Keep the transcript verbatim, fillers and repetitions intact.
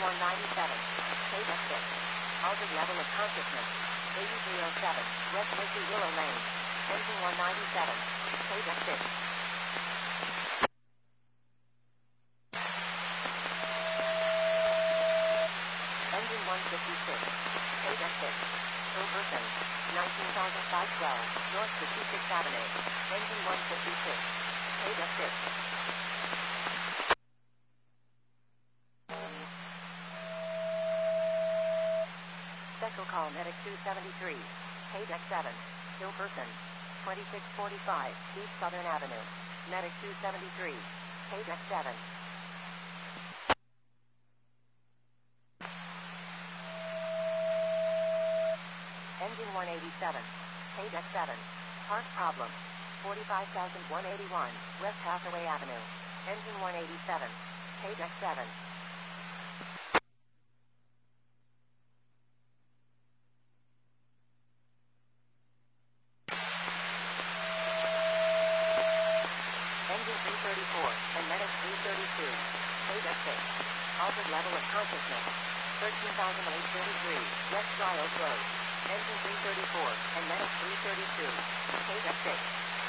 one ninety-seven. K F six. Altered level of consciousness. eighty-three oh seven. West Missy Willow Lane. Engine one ninety-seven. K F six. Engine one fifty-six. K F six. Per person. nineteen thousand five hundred twelve. North fifty-sixth Avenue. Engine one fifty-six. K F six. Special call Medic two seventy-three. K F seven. Still person. twenty-six forty-five. East Southern Avenue. Medic two seventy-three. K F seven. Engine one eighty-seven. K F seven. Part problem. forty-five thousand one hundred eighty-one. West Hathaway Avenue. Engine one eighty-seven. K F seven. Engine three thirty-four, and Medic three thirty-two. K F six. Altered level of consciousness. thirteen thousand eight hundred thirty-three, West Dry Oak Road. Engine three thirty-four, and Medic three thirty-two. K F six.